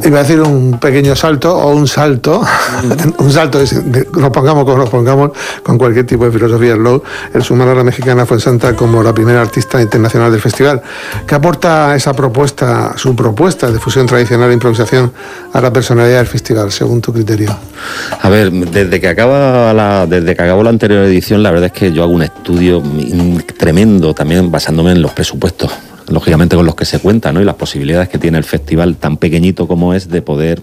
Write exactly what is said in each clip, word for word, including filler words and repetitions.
Iba a decir un pequeño salto o un salto, un salto, es, nos pongamos como nos pongamos con cualquier tipo de filosofía slow, el sumar a la mexicana Fuensanta como la primera artista internacional del festival. ¿Qué aporta esa propuesta, su propuesta de fusión tradicional e improvisación a la personalidad del festival, según tu criterio? A ver, desde que acaba la, desde que acabó la anterior edición, la verdad es que yo hago un estudio tremendo, también basándome en los presupuestos, lógicamente con los que se cuenta, ¿no? Y las posibilidades que tiene el festival tan pequeñito como es de poder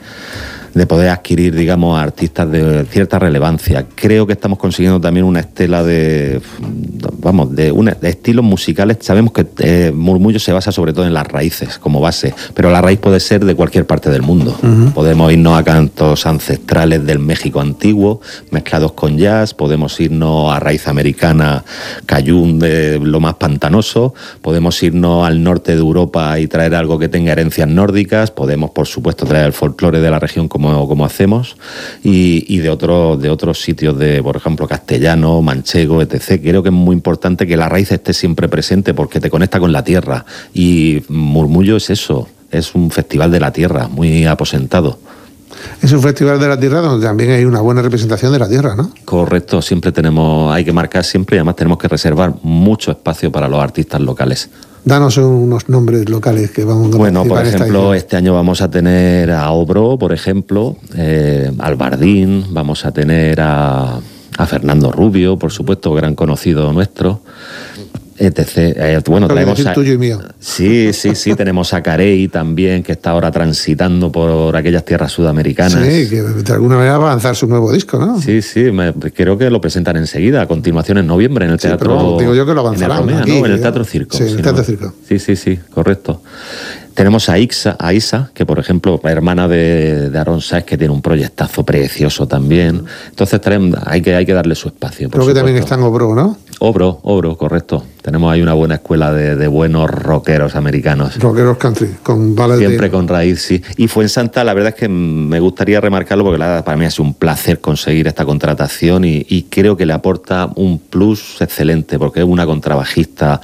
de poder adquirir, digamos, a artistas de cierta relevancia. Creo que estamos consiguiendo también una estela de, vamos, de, una, de estilos musicales. Sabemos que eh, Murmullo se basa sobre todo en las raíces como base, pero la raíz puede ser de cualquier parte del mundo. Uh-huh. Podemos irnos a cantos ancestrales del México antiguo, mezclados con jazz, podemos irnos a raíz americana, cajún de lo más pantanoso, podemos irnos al norte de Europa y traer algo que tenga herencias nórdicas, podemos, por supuesto, traer el folclore de la región como Como, como hacemos, y, y de, otro, de otros sitios, de por ejemplo castellano, manchego, etcétera. Creo que es muy importante que la raíz esté siempre presente porque te conecta con la tierra, y Murmullo es eso, es un festival de la tierra, muy aposentado. Es un festival de la tierra donde también hay una buena representación de la tierra, ¿no? Correcto, siempre tenemos, hay que marcar siempre, y además tenemos que reservar mucho espacio para los artistas locales. Danos unos nombres locales que vamos a Bueno, por ejemplo, este año vamos a tener a Obro, por ejemplo, eh, al Bardín, vamos a tener a, a Fernando Rubio, por supuesto, gran conocido nuestro, etcétera. Eh, bueno, traemos a, tuyo y mío. Sí, sí, sí, tenemos a Carey también, que está ahora transitando por aquellas tierras sudamericanas. Sí, que de alguna manera va a lanzar su nuevo disco, ¿no? Sí, sí, me, creo que lo presentan enseguida, a continuación en noviembre en el sí, teatro. Pero digo yo que lo avanzarán. En el Romea, aquí, ¿no? En el Teatro Circo. Sí, en el si Teatro no. Circo. Sí, sí, sí, correcto. Tenemos a Isa, a Isa, que por ejemplo, hermana de, de Aaron Sáez, que tiene un proyectazo precioso también. Entonces tenemos, hay, que, hay que darle su espacio. Creo que supuesto. también está en Obro, ¿no? Obro, Obro, correcto. Tenemos ahí una buena escuela de, de buenos rockeros americanos. Rockeros country, con balas Siempre de... con raíz, sí. Y Fuensanta, la verdad es que me gustaría remarcarlo porque la, para mí ha sido un placer conseguir esta contratación, y, y creo que le aporta un plus excelente porque es una contrabajista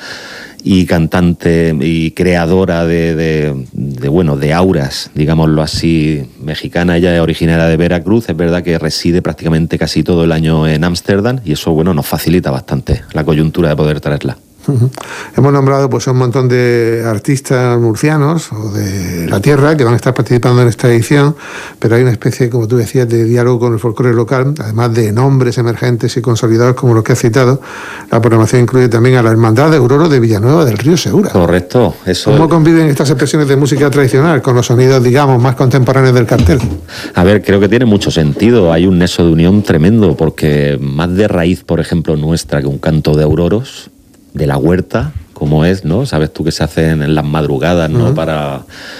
y cantante y creadora de, de, de, bueno, de auras, digámoslo así, mexicana. Ella es originaria de Veracruz, es verdad que reside prácticamente casi todo el año en Ámsterdam, y eso, bueno, nos facilita bastante la coyuntura de poder traerla. Uh-huh. Hemos nombrado pues un montón de artistas murcianos o de la tierra que van a estar participando en esta edición, pero hay una especie, como tú decías, de diálogo con el folclore local, además de nombres emergentes y consolidados como los que has citado. La programación incluye también a la Hermandad de Auroro de Villanueva del Río Segura. Correcto. Eso... ¿Cómo conviven estas expresiones de música tradicional con los sonidos, digamos, más contemporáneos del cartel? A ver, creo que tiene mucho sentido. Hay un nexo de unión tremendo, porque más de raíz, por ejemplo, nuestra que un canto de auroros de la huerta, como es, ¿no? Sabes tú que se hacen en las madrugadas, ¿no? Uh-huh. Para